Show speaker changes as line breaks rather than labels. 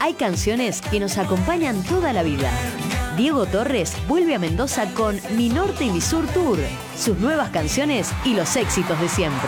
hay canciones que nos acompañan toda la vida. Diego Torres vuelve a Mendoza con Mi Norte y Mi Sur Tour, sus nuevas canciones y los éxitos de siempre.